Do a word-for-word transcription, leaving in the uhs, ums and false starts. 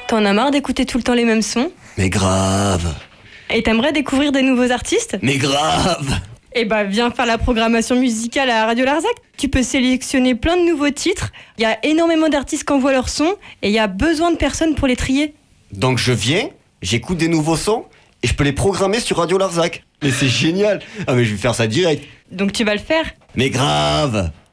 T'en as marre d'écouter tout le temps les mêmes sons? Mais grave. Et t'aimerais découvrir des nouveaux artistes? Mais grave. Eh bah viens faire la programmation musicale à Radio Larzac. Tu peux sélectionner plein de nouveaux titres. Il y a énormément d'artistes qui envoient leurs sons et il y a besoin de personnes pour les trier. Donc je viens, j'écoute des nouveaux sons et je peux les programmer sur Radio Larzac. Mais c'est génial. Ah mais je vais faire ça direct. Donc tu vas le faire? Mais grave.